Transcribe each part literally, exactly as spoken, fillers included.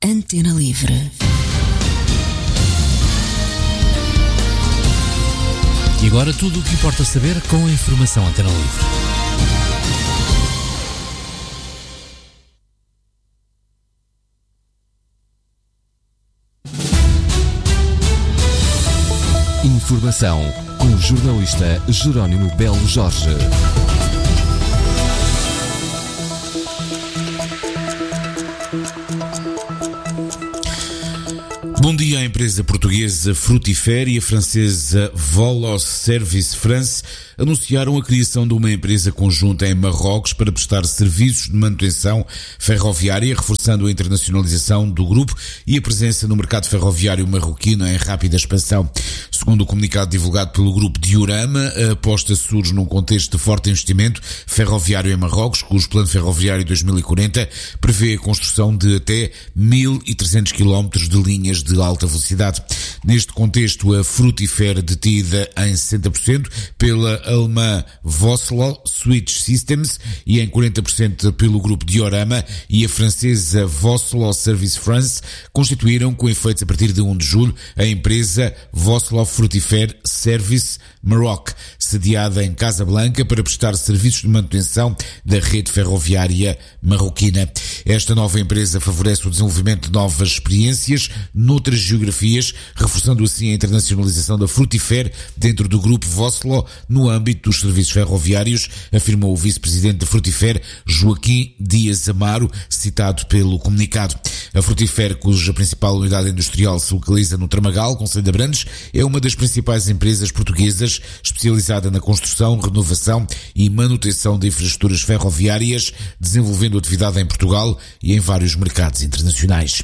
Antena Livre. E agora tudo o que importa saber com a informação Antena Livre. Informação com o jornalista Jerónimo Belo Jorge. Bom dia. A empresa portuguesa Frutifère e a francesa Volos Service France anunciaram a criação de uma empresa conjunta em Marrocos para prestar serviços de manutenção ferroviária, reforçando a internacionalização do grupo e a presença no mercado ferroviário marroquino em rápida expansão. Segundo o comunicado divulgado pelo grupo Diorama, a aposta surge num contexto de forte investimento ferroviário em Marrocos, cujo plano ferroviário dois mil e quarenta prevê a construção de até mil e trezentos quilómetros de linhas de alta velocidade. Neste contexto, a Frutifère, detida em sessenta por cento pela alemã Vossloh Switch Systems e em quarenta por cento pelo grupo Diorama, e a francesa Vossloh Service France, constituíram, com efeitos a partir de primeiro de julho, a empresa Vossloh Frutifère Service Maroc, sediada em Casablanca para prestar serviços de manutenção da rede ferroviária marroquina. Esta nova empresa favorece o desenvolvimento de novas experiências noutras geografias, reforçando assim a internacionalização da Frutifère dentro do grupo Vossloh no âmbito dos serviços ferroviários, afirmou o vice-presidente da Frutifère, Joaquim Dias Amaro, citado pelo comunicado. A Frutifère, cuja principal unidade industrial se localiza no Tramagal, concelho de Abrantes, é uma das principais empresas portuguesas especializada na construção, renovação e manutenção de infraestruturas ferroviárias, desenvolvendo atividade em Portugal e em vários mercados internacionais.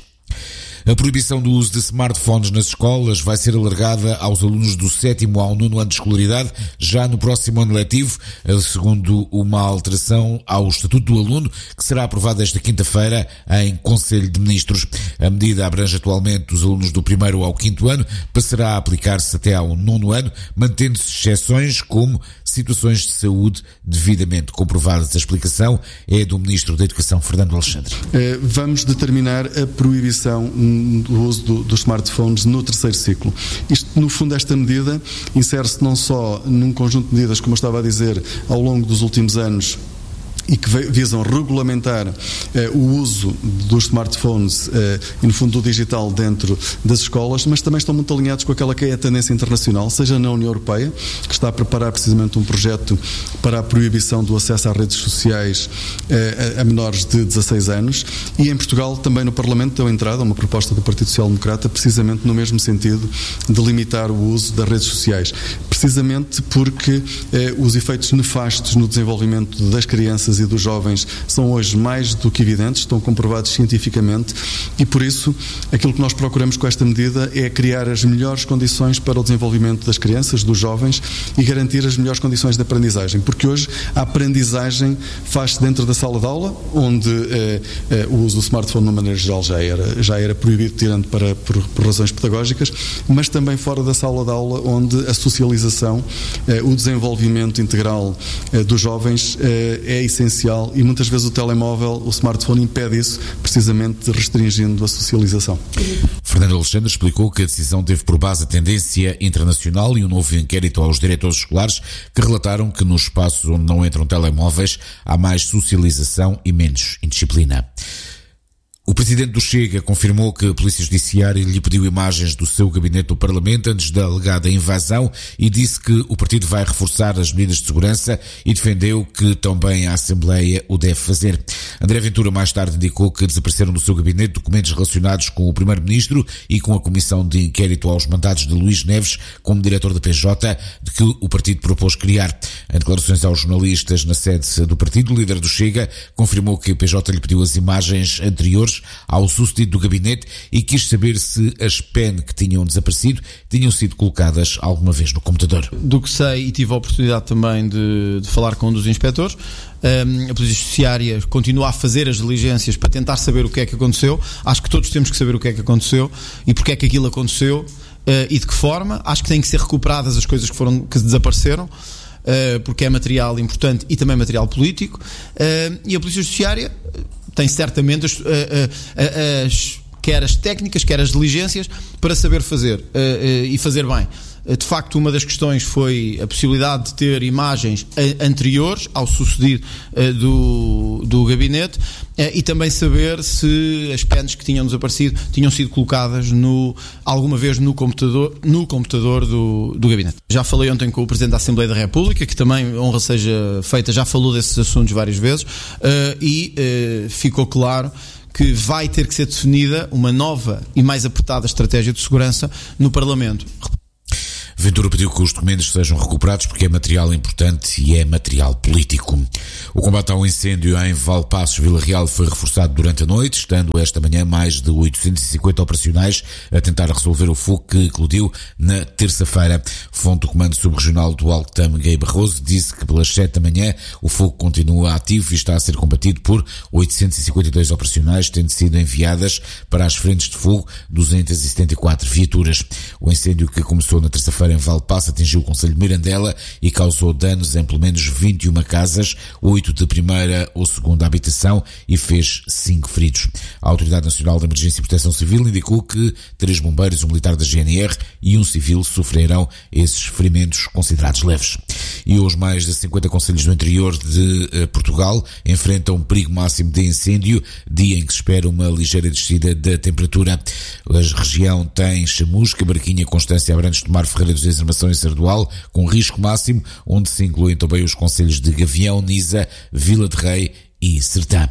A proibição do uso de smartphones nas escolas vai ser alargada aos alunos do sétimo ao nono ano de escolaridade já no próximo ano letivo, segundo uma alteração ao Estatuto do Aluno que será aprovada esta quinta-feira em Conselho de Ministros. A medida abrange atualmente os alunos do primeiro ao quinto ano, passará a aplicar-se até ao nono ano, mantendo-se exceções como situações de saúde devidamente comprovadas. A explicação é do Ministro da Educação, Fernando Alexandre. Vamos determinar a proibição do uso do, dos smartphones no terceiro ciclo. Isto, no fundo, esta medida insere-se não só num conjunto de medidas, como eu estava a dizer, ao longo dos últimos anos, e que visam regulamentar eh, o uso dos smartphones eh, e, no fundo, do digital dentro das escolas, mas também estão muito alinhados com aquela que é a tendência internacional, seja na União Europeia, que está a preparar precisamente um projeto para a proibição do acesso às redes sociais eh, a, a menores de dezasseis anos, e em Portugal, também no Parlamento, deu entrada uma proposta do Partido Social Democrata, precisamente no mesmo sentido de limitar o uso das redes sociais, precisamente porque eh, os efeitos nefastos no desenvolvimento das crianças e dos jovens são hoje mais do que evidentes, estão comprovados cientificamente, e por isso aquilo que nós procuramos com esta medida é criar as melhores condições para o desenvolvimento das crianças, dos jovens, e garantir as melhores condições de aprendizagem, porque hoje a aprendizagem faz-se dentro da sala de aula, onde eh, eh, o uso do smartphone, de uma maneira geral, já era, já era proibido, tirando para, por, por razões pedagógicas, mas também fora da sala de aula, onde a socialização, eh, o desenvolvimento integral eh, dos jovens eh, é essencial, e muitas vezes o telemóvel, o smartphone, impede isso, precisamente restringindo a socialização. Fernando Alexandre explicou que a decisão teve por base a tendência internacional e um novo inquérito aos diretores escolares que relataram que nos espaços onde não entram telemóveis há mais socialização e menos indisciplina. O presidente do Chega confirmou que a Polícia Judiciária lhe pediu imagens do seu gabinete do Parlamento antes da alegada invasão e disse que o partido vai reforçar as medidas de segurança e defendeu que também a Assembleia o deve fazer. André Ventura mais tarde indicou que desapareceram do seu gabinete documentos relacionados com o Primeiro-Ministro e com a Comissão de Inquérito aos mandatos de Luís Neves como diretor da P J, de que o partido propôs criar. Em declarações aos jornalistas na sede do partido, o líder do Chega confirmou que a P J lhe pediu as imagens anteriores ao sucedido do gabinete e quis saber se as P E N que tinham desaparecido tinham sido colocadas alguma vez no computador. Do que sei, e tive a oportunidade também de, de falar com um dos inspectores, um, a Polícia Judiciária continua a fazer as diligências para tentar saber o que é que aconteceu. Acho que todos temos que saber o que é que aconteceu e porque é que aquilo aconteceu uh, e de que forma. Acho que têm que ser recuperadas as coisas que, foram, que desapareceram, uh, porque é material importante e também material político, uh, e a Polícia Judiciária tem certamente as, as, quer as técnicas, quer as diligências para saber fazer uh, uh, e fazer bem. De facto, uma das questões foi a possibilidade de ter imagens anteriores ao sucedido uh, do, do gabinete uh, e também saber se as pens que tinham desaparecido tinham sido colocadas no, alguma vez no computador, no computador do, do gabinete. Já falei ontem com o Presidente da Assembleia da República, que também, honra seja feita, já falou desses assuntos várias vezes uh, e uh, ficou claro que vai ter que ser definida uma nova e mais apertada estratégia de segurança no Parlamento. Ventura pediu que os documentos sejam recuperados porque é material importante e é material político. O combate ao incêndio em Valpaços, Vila Real, foi reforçado durante a noite, estando esta manhã mais de oitocentos e cinquenta operacionais a tentar resolver o fogo que eclodiu na terça-feira. Fonte do Comando Subregional do Alto-Tâmega, Gay Barroso, disse que pelas sete da manhã o fogo continua ativo e está a ser combatido por oitocentos e cinquenta e dois operacionais, tendo sido enviadas para as frentes de fogo duzentas e setenta e quatro viaturas. O incêndio, que começou na terça-feira em Valpaços, atingiu o concelho de Mirandela e causou danos em pelo menos vinte e uma casas, oito de primeira ou segunda habitação e fez cinco feridos. A Autoridade Nacional de Emergência e Proteção Civil indicou que três bombeiros, um militar da G N R e um civil sofrerão esses ferimentos considerados leves. E hoje mais de cinquenta concelhos do interior de eh, Portugal enfrentam um perigo máximo de incêndio, dia em que se espera uma ligeira descida da temperatura. A região tem Chamusca, Barquinha, Constância, Abrantes, Tomar, Ferreira dos Desarmação e Sardual, com risco máximo, onde se incluem também os concelhos de Gavião, Nisa, Vila de Rei e Sertã.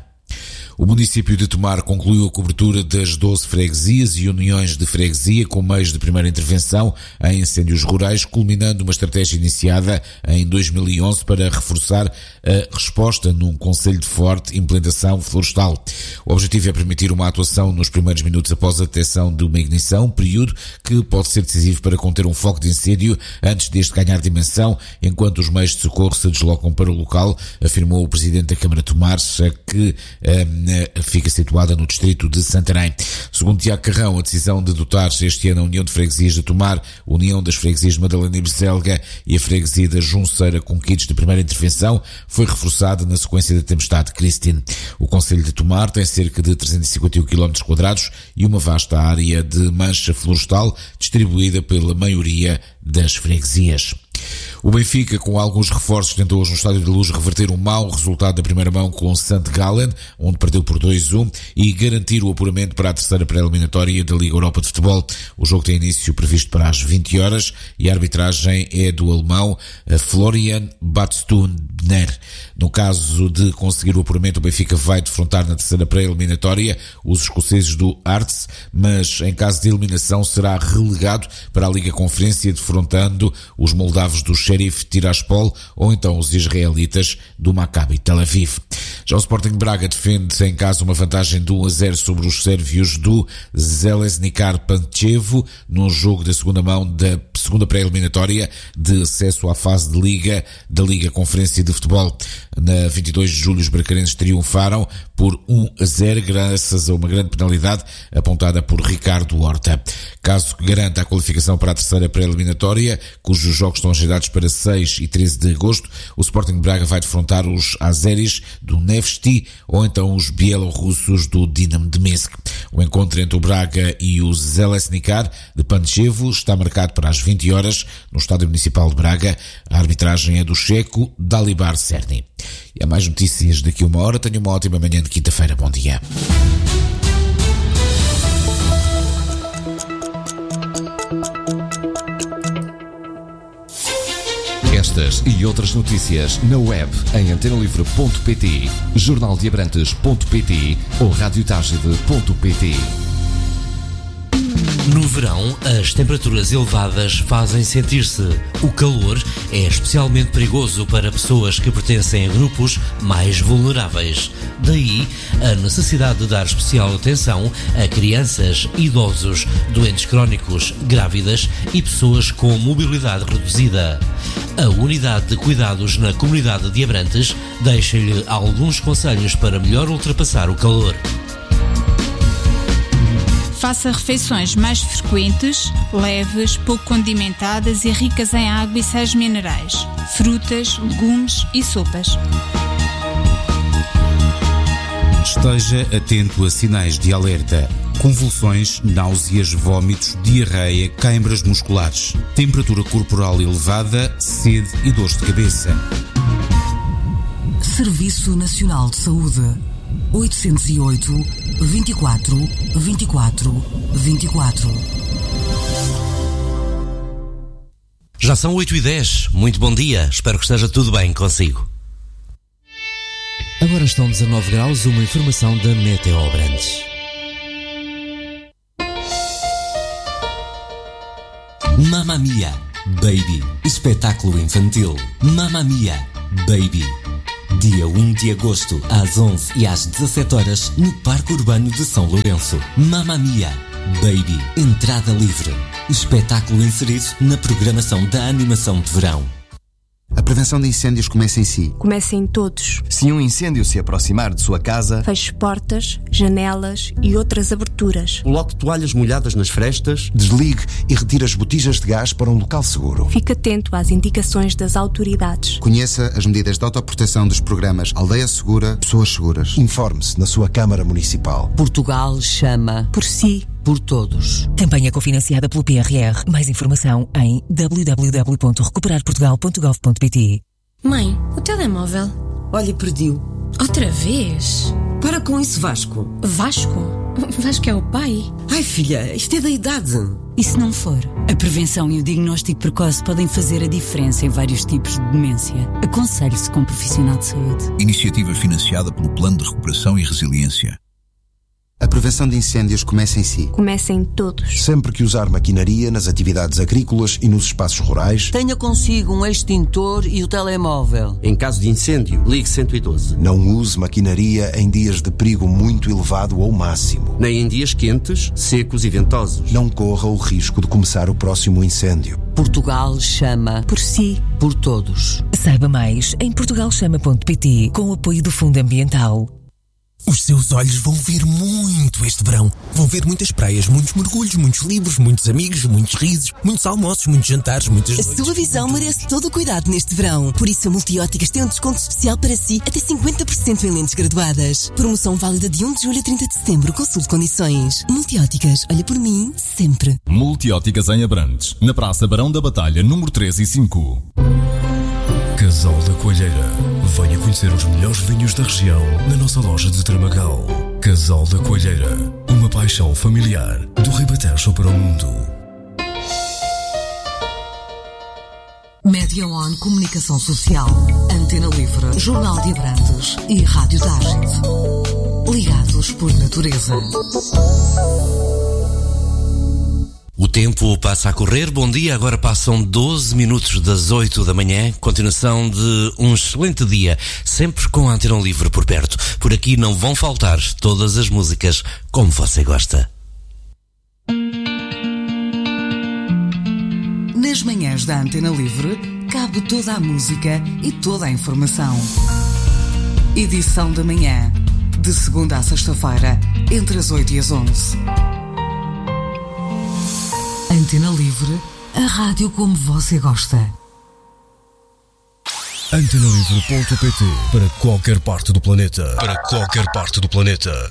O município de Tomar concluiu a cobertura das doze freguesias e uniões de freguesia com meios de primeira intervenção em incêndios rurais, culminando uma estratégia iniciada em dois mil e onze para reforçar a resposta num concelho de forte implementação florestal. O objetivo é permitir uma atuação nos primeiros minutos após a detecção de uma ignição, período que pode ser decisivo para conter um foco de incêndio antes deste ganhar dimensão, enquanto os meios de socorro se deslocam para o local, afirmou o Presidente da Câmara de Tomar, que um, fica situada no distrito de Santarém. Segundo Tiago Carrão, a decisão de dotar este ano a União de Freguesias de Tomar, a União das Freguesias de Madalena e Berzelga e a Freguesia da Junceira com kits de primeira intervenção foi reforçada na sequência da tempestade Christine. O concelho de Tomar tem cerca de trezentos e cinquenta e um quilómetros quadrados e uma vasta área de mancha florestal distribuída pela maioria das freguesias. O Benfica, com alguns reforços, tentou hoje no Estádio da Luz reverter um mau resultado da primeira mão com o Saint Gallen, onde perdeu por dois a um, e garantir o apuramento para a terceira pré-eliminatória da Liga Europa de Futebol. O jogo tem início previsto para as vinte horas e a arbitragem é do alemão Florian Badstuner. No caso de conseguir o apuramento, o Benfica vai defrontar na terceira pré-eliminatória os escoceses do Hearts, mas em caso de eliminação será relegado para a Liga Conferência, defrontando os moldavos do Sheriff Tiraspol ou então os israelitas do Maccabi Tel Aviv. Já o Sporting de Braga defende em casa uma vantagem de um a zero sobre os sérvios do Željezničar Pančevo num jogo da segunda mão da segunda pré-eliminatória de acesso à fase de Liga da Liga Conferência de Futebol. Na vinte e dois de julho os bracarenses triunfaram por um a zero graças a uma grande penalidade apontada por Ricardo Horta. Caso que garanta a qualificação para a terceira pré-eliminatória, cujos jogos estão agendados para seis e treze de agosto, o Sporting de Braga vai defrontar os azeris do Nevsti ou então os bielorrussos do Dinamo de Minsk. O encontro entre o Braga e o Željezničar de Pančevo está marcado para as vinte horas no Estádio Municipal de Braga. A arbitragem é do checo Dalibor Cerny. E há mais notícias daqui a uma hora. Tenha uma ótima manhã de quinta-feira. Bom dia. Estas e outras notícias na web em antena livre ponto pt, jornal de abrantes ponto pt ou rádio tagide ponto pt. No verão, as temperaturas elevadas fazem sentir-se. O calor é especialmente perigoso para pessoas que pertencem a grupos mais vulneráveis. Daí, a necessidade de dar especial atenção a crianças, idosos, doentes crónicos, grávidas e pessoas com mobilidade reduzida. A Unidade de Cuidados na Comunidade de Abrantes deixa-lhe alguns conselhos para melhor ultrapassar o calor. Faça refeições mais frequentes, leves, pouco condimentadas e ricas em água e sais minerais, frutas, legumes e sopas. Esteja atento a sinais de alerta. convulsões, náuseas, vômitos, diarreia, câimbras musculares, temperatura corporal elevada, sede e dores de cabeça. Serviço Nacional de Saúde. oitocentos e oito, vinte e quatro, vinte e quatro, vinte e quatro. Já são oito e dez. Muito bom dia. Espero que esteja tudo bem consigo. Agora estão dezanove graus, uma informação da Meteo Abrantes. Mamma Mia, Baby. Espetáculo infantil. Mamma Mia, Baby. Dia um de agosto, às onze e às dezassete horas, no Parque Urbano de São Lourenço. Mamma Mia, Baby. Entrada livre. Espetáculo inserido na programação da animação de verão. A prevenção de incêndios começa em si. Começa em todos. Se um incêndio se aproximar de sua casa, feche portas, janelas e outras aberturas. Coloque toalhas molhadas nas frestas. Desligue e retire as botijas de gás para um local seguro. Fique atento às indicações das autoridades. Conheça as medidas de autoproteção dos programas Aldeia Segura, Pessoas Seguras. Informe-se na sua Câmara Municipal. Portugal chama por si. Por todos. Campanha cofinanciada pelo P R R. Mais informação em w w w ponto recuperar portugal ponto gov ponto p t. Mãe, o telemóvel. Olha, perdi-o. Outra vez? Para com isso, Vasco. Vasco? Vasco é o pai? Ai, filha, isto é da idade. E se não for? A prevenção e o diagnóstico precoce podem fazer a diferença em vários tipos de demência. Aconselhe-se com um profissional de saúde. Iniciativa financiada pelo Plano de Recuperação e Resiliência. A prevenção de incêndios começa em si. Começa em todos. Sempre que usar maquinaria nas atividades agrícolas e nos espaços rurais, tenha consigo um extintor e o telemóvel. Em caso de incêndio, ligue cento e doze. Não use maquinaria em dias de perigo muito elevado ou máximo. Nem em dias quentes, secos e ventosos. Não corra o risco de começar o próximo incêndio. Portugal chama por si. Por todos. Saiba mais em portugal chama ponto p t com o apoio do Fundo Ambiental. Os seus olhos vão ver muito este verão. Vão ver muitas praias, muitos mergulhos, muitos livros, muitos amigos, muitos risos, muitos almoços, muitos jantares, muitas noites. A sua visão merece todo o cuidado neste verão. Por isso a Multióticas tem um desconto especial para si, até cinquenta por cento em lentes graduadas. Promoção válida de um de julho a trinta de setembro. Consulte condições. Multióticas, olha por mim, sempre. Multióticas em Abrantes, na Praça Barão da Batalha, número três e cinco. Casal da Coelheira. Venha conhecer os melhores vinhos da região na nossa loja de Tramagal. Casal da Coelheira. Uma paixão familiar do Ribatejo para o mundo. Media On Comunicação Social, Antena Livre, Jornal de Abrantes e Rádio Target. Ligados por natureza. O tempo passa a correr. Bom dia, agora passam doze minutos das oito da manhã. Continuação de um excelente dia, sempre com a Antena Livre por perto. Por aqui não vão faltar todas as músicas como você gosta. Nas manhãs da Antena Livre, cabe toda a música e toda a informação. Edição da manhã, de segunda a sexta-feira, entre as oito e as onze. Antena Livre, a rádio como você gosta. Antena Livre ponto p t para qualquer parte do planeta. Para qualquer parte do planeta.